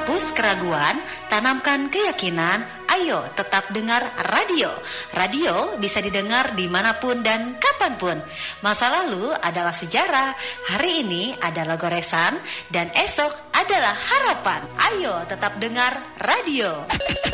Hapus keraguan, tanamkan keyakinan. Ayo tetap dengar radio. Radio bisa didengar dimanapun dan kapanpun. Masa lalu adalah sejarah, hari ini adalah goresan, dan esok adalah harapan. Ayo tetap dengar radio.